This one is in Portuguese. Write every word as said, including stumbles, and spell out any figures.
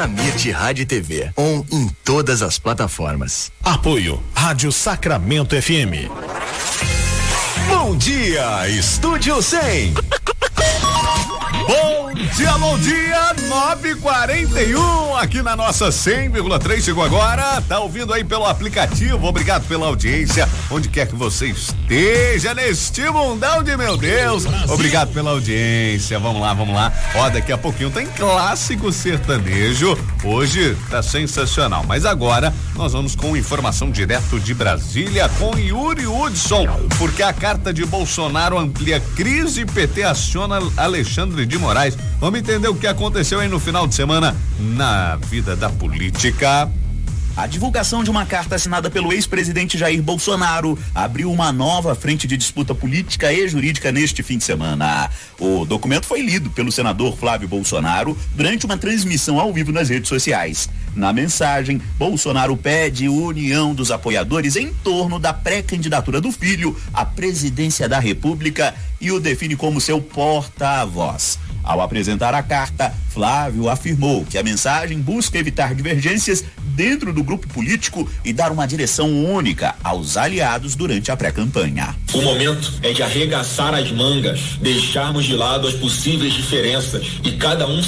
Amit Rádio e T V, on em todas as plataformas. Apoio Rádio Sacramento F M. Bom dia, Estúdio cem. Bom dia, bom dia, nove e quarenta e um aqui na nossa cem vírgula três, chegou agora, tá ouvindo aí pelo aplicativo, obrigado pela audiência, onde quer que você esteja neste mundão de meu Deus, obrigado pela audiência, vamos lá, vamos lá, ó, daqui a pouquinho tem clássico sertanejo, hoje tá sensacional, mas agora nós vamos com informação direto de Brasília com Yuri Hudson, porque a carta de Bolsonaro amplia crise e P T aciona Alexandre de Moraes. Vamos entender o que aconteceu aí no final de semana na vida da política. A divulgação de uma carta assinada pelo ex-presidente Jair Bolsonaro abriu uma nova frente de disputa política e jurídica neste fim de semana. O documento foi lido pelo senador Flávio Bolsonaro durante uma transmissão ao vivo nas redes sociais. Na mensagem, Bolsonaro pede união dos apoiadores em torno da pré-candidatura do filho à presidência da República e o define como seu porta-voz. Ao apresentar a carta, Flávio afirmou que a mensagem busca evitar divergências dentro do grupo político e dar uma direção única aos aliados durante a pré-campanha. O momento é de arregaçar as mangas, deixarmos de lado as possíveis diferenças e cada um